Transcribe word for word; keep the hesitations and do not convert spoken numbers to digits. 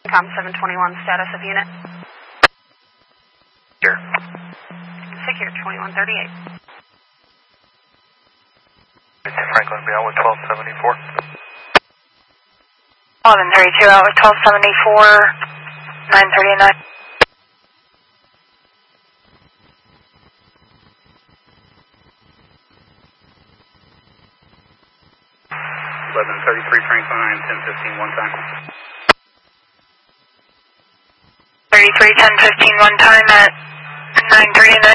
Com seven twenty-one, status of unit. Here. Secure twenty-one thirty-eight. Franklin, be out with twelve seventy-four. eleven thirty-two out with twelve seventy-four, nine thirty-nine. eleven thirty-three Franklin, ten fifteen one time. thirty-three ten fifteen one time at nine thirty-nine.